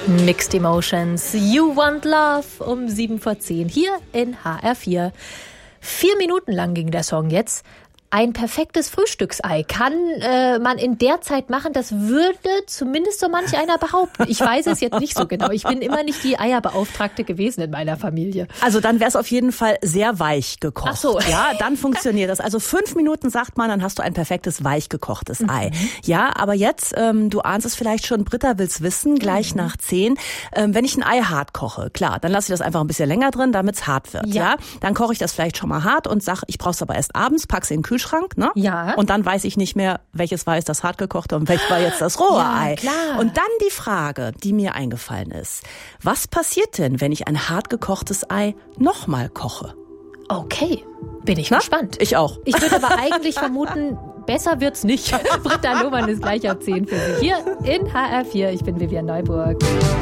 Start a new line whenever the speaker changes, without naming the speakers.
Mixed Emotions, You Want Love um 7 vor 10 hier in HR4. 4 Minuten lang ging der Song jetzt. Ein perfektes Frühstücksei kann man in der Zeit machen, das würde zumindest so manch einer behaupten. Ich weiß es jetzt nicht so genau. Ich bin immer nicht die Eierbeauftragte gewesen in meiner Familie.
Also dann wäre es auf jeden Fall sehr weich gekocht.
Ach so.
Ja, dann funktioniert das. Also 5 Minuten sagt man, dann hast du ein perfektes weich gekochtes Ei. Ja, aber jetzt, du ahnst es vielleicht schon, Britta will's wissen, gleich nach 10. Wenn ich ein Ei hart koche, klar, dann lasse ich das einfach ein bisschen länger drin, damit's hart wird. Ja. Dann koche ich das vielleicht schon mal hart und sag, ich brauch's aber erst abends, pack's in den Kühlschrank. Ne?
Ja.
Und dann weiß ich nicht mehr, welches war jetzt das hartgekochte und welches war jetzt das rohe Ei.
Klar.
Und dann die Frage, die mir eingefallen ist. Was passiert denn, wenn ich ein hartgekochtes Ei nochmal koche?
Okay, bin ich gespannt.
Ich auch.
Ich würde aber eigentlich vermuten, besser wird's nicht. Britta Lohmann ist gleich ab 10 für Sie hier in HR4. Ich bin Vivian Neuburg.